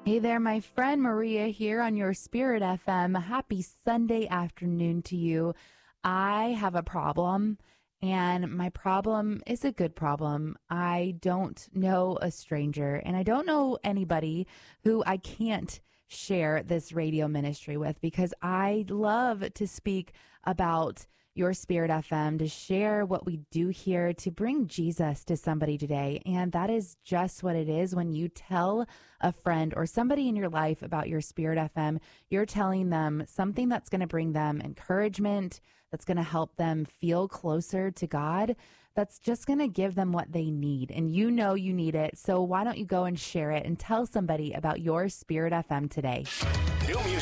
Hey there, my friend Maria here on your Spirit FM. Happy Sunday afternoon to you. I have a problem, and my problem is a good problem. I don't know a stranger, and I don't know anybody who I can't share this radio ministry with because I love to speak about your Spirit FM, to share what we do here, to bring Jesus to somebody today. And that is just what it is. When you tell a friend or somebody in your life about your Spirit FM, you're telling them something that's going to bring them encouragement, that's going to help them feel closer to God, that's just going to give them what they need. And you know you need it. So why don't you go and share it and tell somebody about your Spirit FM today? New music.